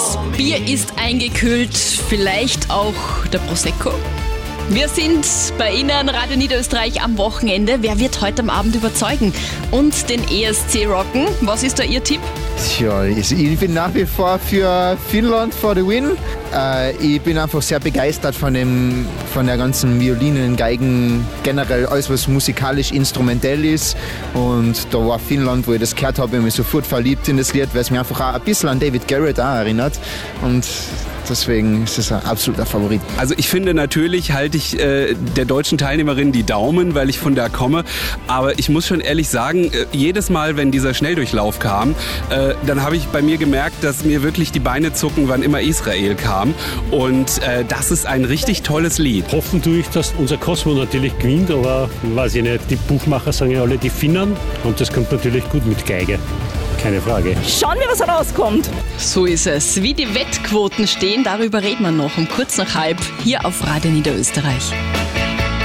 Das Bier ist eingekühlt, vielleicht auch der Prosecco. Wir sind bei Ihnen, Radio Niederösterreich, am Wochenende. Wer wird heute am Abend überzeugen und den ESC rocken? Was ist da Ihr Tipp? Tja, ich bin nach wie vor für Finnland for the win. Ich bin einfach sehr begeistert von der ganzen Violinen, Geigen, generell alles, was musikalisch instrumentell ist. Und da war Finnland, wo ich das gehört habe, ich habe mich sofort verliebt in das Lied, weil es mich einfach auch ein bisschen an David Garrett auch erinnert. Und deswegen ist es ein absoluter Favorit. Also ich finde, natürlich halte ich der deutschen Teilnehmerin die Daumen, weil ich von da komme. Aber ich muss schon ehrlich sagen, jedes Mal, wenn dieser Schnelldurchlauf kam, dann habe ich bei mir gemerkt, dass mir wirklich die Beine zucken, wann immer Israel kam. Und das ist ein richtig tolles Lied. Hoffen tue ich, dass unser Cosmo natürlich gewinnt, aber weiß ich nicht, die Buchmacher sagen ja alle die Finnen und das kommt natürlich gut mit Geige. Keine Frage. Schauen wir, was rauskommt. So ist es. Wie die Wettquoten stehen, darüber reden wir noch um kurz nach halb hier auf Radio Niederösterreich.